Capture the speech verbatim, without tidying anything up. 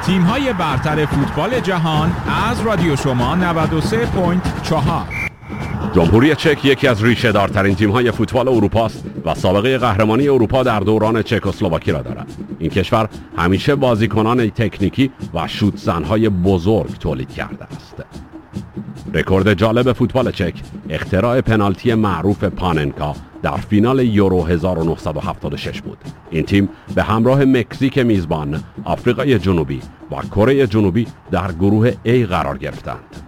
تیم‌های برتر فوتبال جهان از رادیو شما نود و سه ممیز چهار. جمهوری چک یکی از ریشه‌دارترین تیم‌های فوتبال اروپا است و سابقه قهرمانی اروپا در دوران چکسلواکی را دارد. این کشور همیشه بازیکنان تکنیکی و شوت‌زن‌های بزرگ تولید کرده است. رکورد جالب فوتبال چک اختراع پنالتی معروف پاننکا در فینال یورو هزار و نهصد و هفتاد و شش بود. این تیم به همراه مکزیک میزبان، آفریقای جنوبی و کره جنوبی در گروه A قرار گرفتند.